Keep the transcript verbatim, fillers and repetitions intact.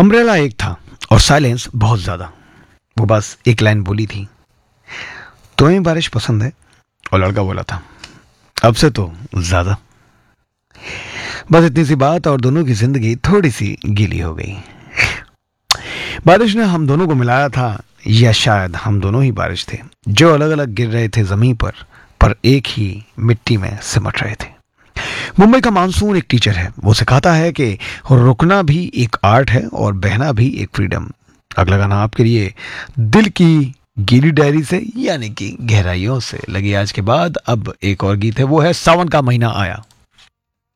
Umbrella एक था और साइलेंस बहुत ज्यादा। वो बस एक लाइन बोली थी, तुम्हें बारिश पसंद है? और लड़का बोला था, अब से तो ज्यादा। बस इतनी सी बात और दोनों की जिंदगी थोड़ी सी गीली हो गई। बारिश ने हम दोनों को मिलाया था, या शायद हम दोनों ही बारिश थे जो अलग अलग गिर रहे थे जमीन पर पर एक ही मिट्टी में सिमट रहे थे। मुंबई का मानसून एक टीचर है। वो सिखाता है कि रुकना भी एक आर्ट है और बहना भी एक फ्रीडम। अगला गाना आपके लिए दिल की गीली डायरी से यानी कि गहराइयों से लगी आज के बाद। अब एक और गीत है, वो है सावन का महीना आया।